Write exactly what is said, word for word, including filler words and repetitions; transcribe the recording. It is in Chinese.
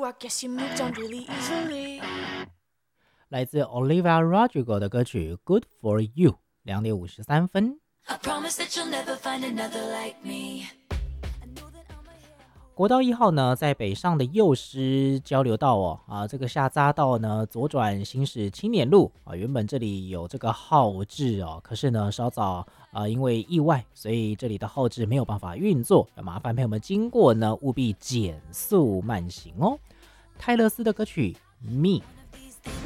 I guess you moved on really easily. 来自 Olivia Rodrigo 的歌曲 Good for You， 两点五十三分。 I promise that you'll never find another like me. 国道一号呢，在北上的幼师交流道哦，啊，这个下匝道呢，左转行驶青年路啊，原本这里有这个号志哦，可是呢，稍早啊，因为意外，所以这里的号志没有办法运作，要麻烦朋友们经过呢，务必减速慢行哦。泰勒斯的歌曲《Me》。